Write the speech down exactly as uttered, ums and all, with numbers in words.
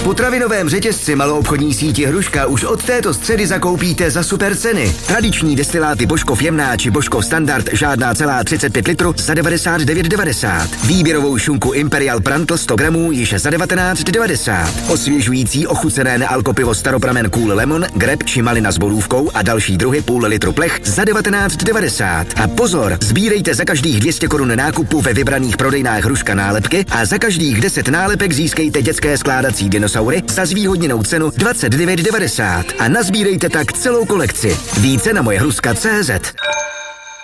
potravinovém řetězci maloobchodní síti Hruška už od této středy zakoupíte za super ceny. Tradiční destiláty Božkov Jemná či Božkov Standard žádná celá třicet pět litrů za devadesát devět devadesát. Výběrovou šunku Imperial Prantl sto gramů již za devatenáct devadesát. Osvěžující ochucené nealkopivo Staropramen Cool Lemon, Greb či malina s borůvkou a další druhy půl litru plech za devatenáct devadesát. A pozor, sbírejte za každých dvě stě korun nákupu ve vybraných prodejnách Hruška nálepky a za každých deset nálepek získejte dětské skládací dinosaury za zvýhodněnou cenu dvacet devět devadesát a nazbírejte tak celou kolekci. Více na moje hruska tečka cé zet.